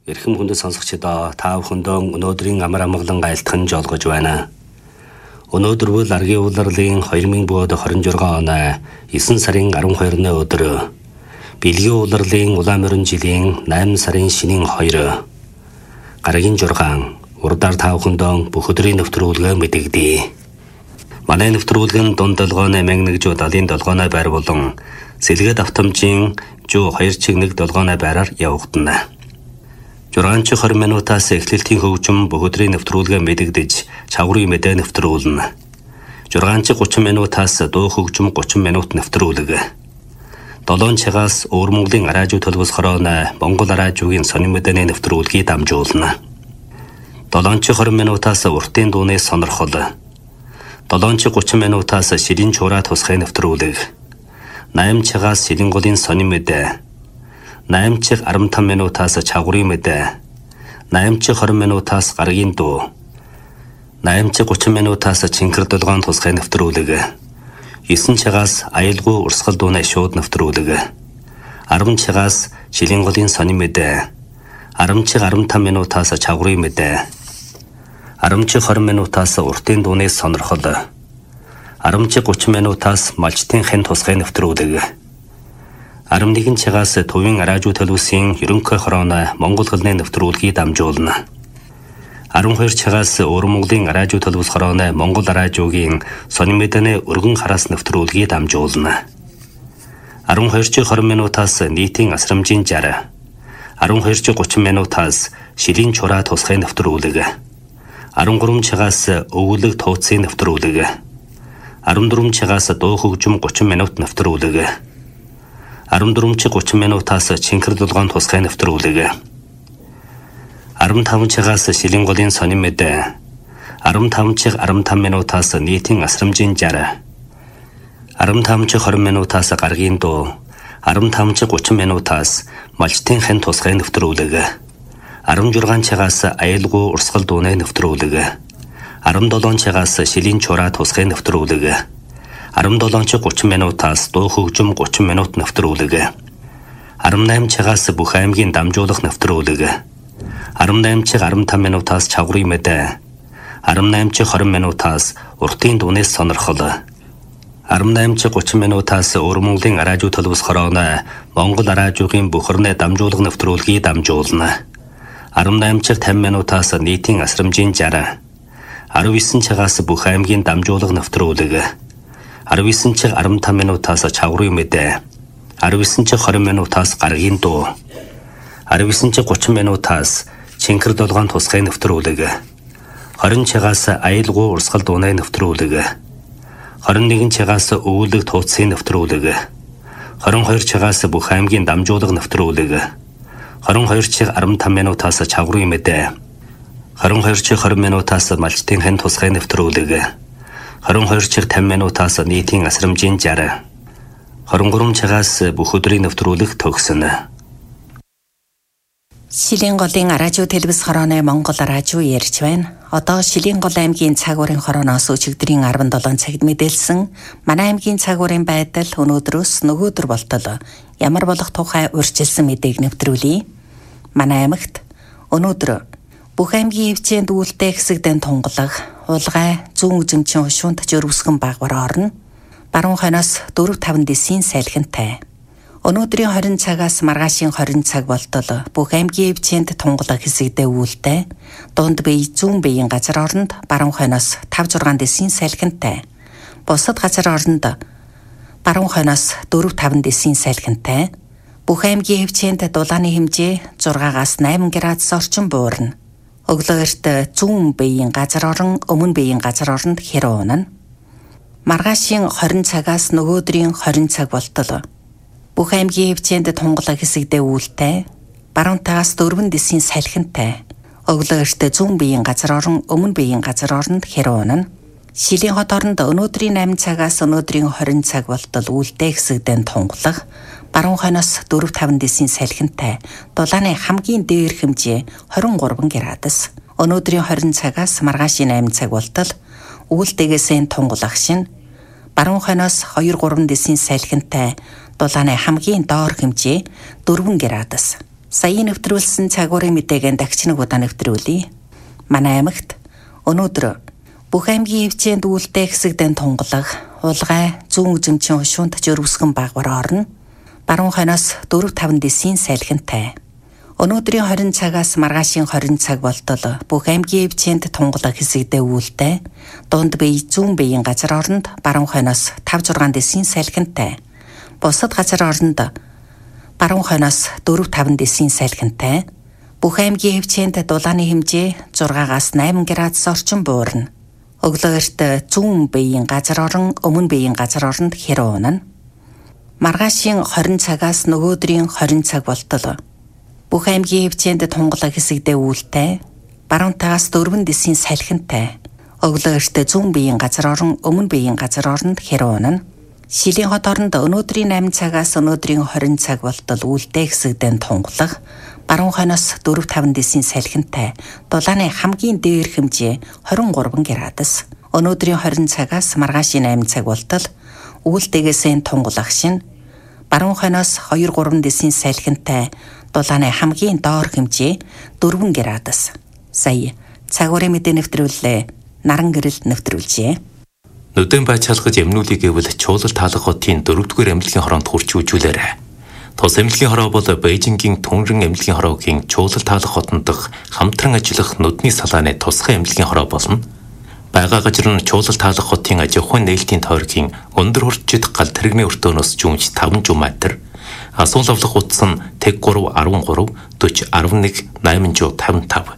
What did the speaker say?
Эрхэм хүндэт сонсогчдоо та бүхэндээ өнөөдрийн амар амгалан айлтган жолгож байна. Өнөөдөр бол аргийн улирлын 2026 оны 9 сарын 12-ны өдөр. Бэлгийн улирлын улаан морин жилийн 8 сарын шинийн 2. Гарагийн 6 урдаар та бүхэндээ бүх өдрийн нэвтрүүлгээ мэдэгдэе. Манай нэвтрүүлэг нь дунд долгооны мянгнэгжүү 77-ны байр болон сэлгээд автомжийн жуу 2.1 долгооны байраар явагдана. 6-20 минутаас эхлэлтийн хөгжим бүх өдрийн нэвтрүүлгээ мэдэгдэж чаврын мэдээ нэвтрүүлнэ. 6-30 минутаас дуу хөгжим 30 минут нэвтрүүлэг. 7 цагаас Өвөр Монголын радио төлбөс хорооны Монгол радиогийн сонин мэдээний нэвтрүүлгийг дамжуулна. 7-20 минутаас уртын дууны сонирхол. 7-30 минутаас ширийн чураа тусгай нэвтрүүлэг. 8 цагаас шилэн голын сонин мэдээ. 8:15 минутаас чаврын мэдээ. 8:20 минутаас гарагийн дуу. 8:30 минутаас чинкэр долгоон тусгай нэвтрүүлэг. 9 цагаас аюулгүй урсгал дууны шууд нэвтрүүлэг. 10 цагаас шилэн голын сонин мэдээ. 10:15 минутаас чаврын мэдээ. 10:20 минутаас уртын дууны сонирхол. 10:30 минутаас малчтын хэн тусгай нэвтрүүлэг. 11 цагаас төвийн радио төлөвсийн ерөнхий хорооны Монгол хэлний нэвтрүүлгийг дамжуулна. 12 цагаас Өвөр Монголын радио төлөвс хорооны Монгол радиогийн сонин мэдээний өргөн хараас нэвтрүүлгийг дамжуулна. 12:20 минутаас нийтийн асрамжийн 60. 12:30 минутаас шилийн чураа тусгай нэвтрүүлэг. 13 цагаас өвөлөг тууцын нэвтрүүлэг. 14 цагаас дуу хөгжим 30 минут нэвтрүүлэг. 14:30 минутаас чинкэр долгоон тусгай нэвтрүүлэг. 15 цагаас шилэн голын сонин мэдээ. 15:15 минутаас нийтийн асрамжийн 60. 15:20 минутаас гарагийн дуу. 15:30 минутаас малчтын хэн тусгай нэвтрүүлэг. 16 цагаас аюулгүй урсгал дууны нэвтрүүлэг. 17 цагаас шилийн чураа тусгай нэвтрүүлэг. 17:30 минутаас дуу хөгжим 30 минут нэвтрүүлэг. 18 цагаас бүх аймгийн дамжуулах нэвтрүүлэг. 18:15 минутаас чаврын мэдээ. 18:20 минутаас уртын дууны сонирхол. 18:30 минутаас Өвөр Монголын радио төлөвс хорооны Монгол радиогийн бүхэрний дамжуулах нэвтрүүлгийг дамжуулна. 18:50 минутаас нийтийн асрамжийн 60. 19 цагаас бүх аймгийн дамжуулах нэвтрүүлэг. 19:15 минутаас чаврын мэдээ. 19:20 минутаас гарагийн дуу. 19:30 минутаас чинкэр долгоон тусгай нэвтрүүлэг. 20 цагаас аюулгүй урсгал дууны нэвтрүүлэг. 21 цагаас өвөлөг тууцын нэвтрүүлэг. 22 цагаас бүх аймгийн дамжуулах нэвтрүүлэг. 22:15 минутаас чаврын мэдээ. 22:20 минутаас малчтын хэн тусгай нэвтрүүлэг. 22:50 минутаас нийтийн асрамжийн 60. 23 цагаас бүх өдрийн нэвтрүүлэг төгснө. Шилэн голын радио телевиз хорооны Монгол радио ярьж байна. Одоо Шилэн гол аймгийн цаг уурын хорооноос өчигдрийн 17 цагт мэдээлсэн манай аймгийн цаг уурын байдал өнөөдрөөс нөгөөдөр болтол ямар болох тухай урьдчилсан мэдээг нэвтрүүлье. Манай аймагт өнөөдөр бүх аймгийн хэмжээнд үүлтэй хэсэгдэн тунгалаг, улгай, зүүн үзэмчин хушуунд жөрвсгэн багвар орно. Баруун хойноос 4-5 дэсийн сайлхинтай. Өнөөдрийн 20 цагаас маргаашийн 20 цаг болтол бүх аймгийн хэмжээнд тунгалаг хэсэгдээ үүлтэй, дунд бие зүүн биеийн газар оронд баруун хойноос 5-6 дэсийн сайлхинтай. Бусад газар оронд баруун хойноос 4-5 дэсийн сайлхинтай. Бүх аймгийн хэмжээнд дулааны хэмжээ 6-аас 8 градус орчим буурна. Өглөөрт зүүн биеийн газар орон өмнө биеийн газар оронд хэрэг унана. Маргаашийн 20 цагаас нөгөөдрийн 20 цаг болтол бүх аймгийн хэмжээнд тунгалаг хэсэгдээ үүлтэй, баруунтаас 4 дэсийн салхинтай. Өглөөрт зүүн биеийн газар орон өмнө биеийн газар оронд хэрэг унана. Шилийн хот оронд өнөөдрийн 8 цагаас өнөөдрийн 20 цаг болтол үүлтэй хэсэгдээ тунгалаг, баруун хойноос 4-5 дэсийн салхинтай. Дулааны хамгийн дээр хэмжээ 23 градус. Өнөөдрийн 20 цагаас маргаашийн 8 цаг болтол үүлтэйгээс тунгалаг шин, баруун хойноос 2-3 дэсийн салхинтай. Дулааны хамгийн доор хэмжээ 4 градус. Сая нэвтрүүлсэн цагуурын мэдээгээ дахиж нэг удаа нэвтрүүлье. Манай аймагт өнөөдөр бүх аймгийн хэмжээнд үүлдэх хэсэгдэн тунгалаг, улгай, зүүн үзэмчин хушуунд жөрөвсгөн багвар орно. Баруун хойноос 4-5 дэсийн сайлхинтай. Өнөөдрийн 20 цагаас маргаашийн 20 цаг болтол бүх аймгийн хэмжээнд тунгалаг хэсэгдээ үүлдэ. Дунд бие зүүн биеийн газар оронд баруун хойноос 5-6 дэсийн сайлхинтай. Бусад газар оронд баруун хойноос 4-5 дэсийн сайлхинтай. Бүх аймгийн хэмжээнд дулааны хэмжээ 6-аас 8 градус орчим буурна. Өглөөрт зүүн биеийн газар орон өмнө биеийн газар оронд хэрэг унана. Маргаашийн 20 цагаас нөгөөдрийн 20 цаг болтол бүх аймгийн хэмжээнд тунгалаг хэсэгдээ үүлтэй. Баруунтаас 4 дэсийн сайлхинтай. Өглөөрт зүүн биеийн газар орон өмнө биеийн газар оронд хэрэг унана. Шилийн хот оронд өнөөдрийн 8 цагаас өнөөдрийн 20 цаг болтол үүлдэх хэсэгдэн тунгалаг, баруун хойноос 4-5 дэсийн сайлхинтай, дулааны хамгийн дээр хэмжээ 23 градус. Өнөөдрийн 20 цагаас маргаашийн 8 цаг болтол үүлдэгээсээ тунгалаг шин, баруун хойноос 2-3 дэсийн сайлхинтай, дулааны хамгийн доор хэмжээ 4 градус. Сая цагуурын мэдээ нэвтрүүллээ. Наран гэрэл нэвтрүүлжээ. Нүдэн байцаалгаж эмнүүлийг гэвэл чуулал таалах хотын 4-р эмнэлгийн хороонд хурч үжүүлээрэ. Тус эмнэлгийн хороо бол Бээжингийн Түнрэн эмнэлгийн хороогийн чуулал таалах хотод хамтран ажиллах нүдний салааны тусгай эмнэлгийн хороо болно. Бага газар нь чуулал таалах хотын аж ахуйн нээлтийн тойргийн өндөр хурцчид гал тэрэгний өртөөнөөс жүнж 5 м. Асуул авлах утас нь тэг 3 13 40 11 855.